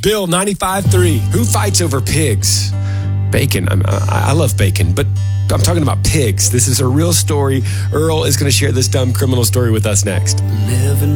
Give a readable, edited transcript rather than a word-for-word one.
Bill 95.3. Who fights over pigs? Bacon. I love bacon, but I'm talking about pigs. This is a real story. Earl is going to share this dumb criminal story with us next. Living